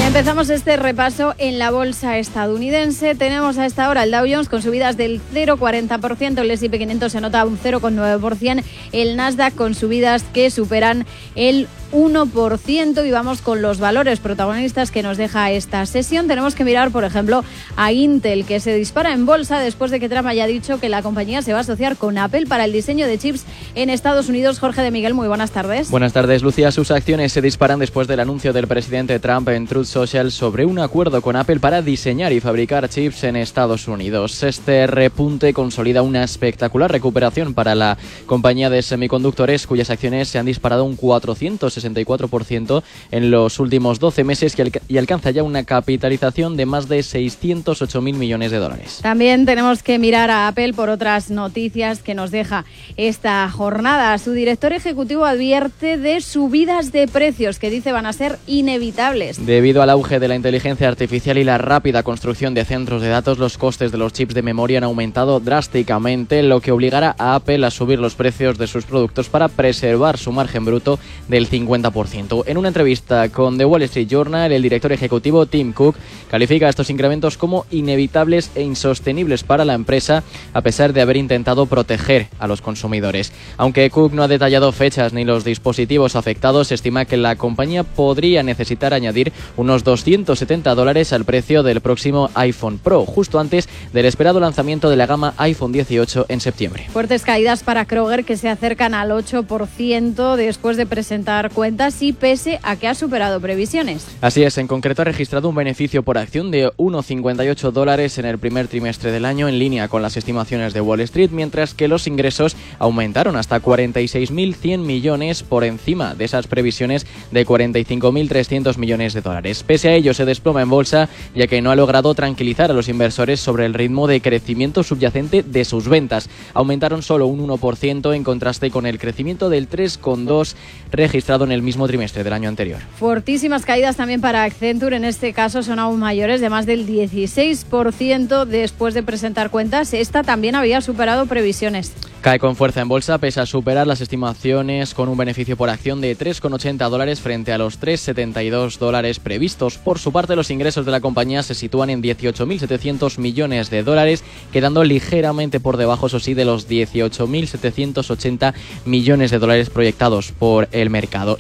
Empezamos este repaso en la bolsa estadounidense. Tenemos a esta hora el Dow Jones con subidas del 0,40%, el S&P 500 se nota un 0,9%, el Nasdaq con subidas que superan el 1%, y vamos con los valores protagonistas que nos deja esta sesión. Tenemos que mirar, por ejemplo, a Intel, que se dispara en bolsa después de que Trump haya dicho que la compañía se va a asociar con Apple para el diseño de chips en Estados Unidos. Jorge de Miguel, muy buenas tardes. Buenas tardes, Lucía. Sus acciones se disparan después del anuncio del presidente Trump en Truth Social sobre un acuerdo con Apple para diseñar y fabricar chips en Estados Unidos. Este repunte consolida una espectacular recuperación para la compañía de semiconductores, cuyas acciones se han disparado un 464% en los últimos 12 meses y alcanza ya una capitalización de más de 608.000 millones de dólares. También tenemos que mirar a Apple por otras noticias que nos deja esta jornada. Su director ejecutivo advierte de subidas de precios que dice van a ser inevitables. Debido al auge de la inteligencia artificial y la rápida construcción de centros de datos, los costes de los chips de memoria han aumentado drásticamente, lo que obligará a Apple a subir los precios de sus productos para preservar su margen bruto del 50%. En una entrevista con The Wall Street Journal, el director ejecutivo Tim Cook califica estos incrementos como inevitables e insostenibles para la empresa, a pesar de haber intentado proteger a los consumidores. Aunque Cook no ha detallado fechas ni los dispositivos afectados, se estima que la compañía podría necesitar añadir unos $270 al precio del próximo iPhone Pro, justo antes del esperado lanzamiento de la gama iPhone 18 en septiembre. Fuertes caídas para Kroger, que se acercan al 8% después de presentar cuentas y pese a que ha superado previsiones. Así es, en concreto ha registrado un beneficio por acción de $1,58 en el primer trimestre del año, en línea con las estimaciones de Wall Street, mientras que los ingresos aumentaron hasta 46.100 millones, por encima de esas previsiones de 45.300 millones de dólares. Pese a ello, se desploma en bolsa, ya que no ha logrado tranquilizar a los inversores sobre el ritmo de crecimiento subyacente de sus ventas. Aumentaron solo un 1%, en contraste con el crecimiento del 3,2% registrado en el mismo trimestre del año anterior. Fortísimas caídas también para Accenture, en este caso son aún mayores, de más del 16% después de presentar cuentas. Esta también había superado previsiones. Cae con fuerza en bolsa, pese a superar las estimaciones, con un beneficio por acción de $3,80 frente a los $3,72 previstos. Por su parte, los ingresos de la compañía se sitúan en 18.700 millones de dólares, quedando ligeramente por debajo, eso sí, de los 18.780 millones de dólares proyectados por el mercado.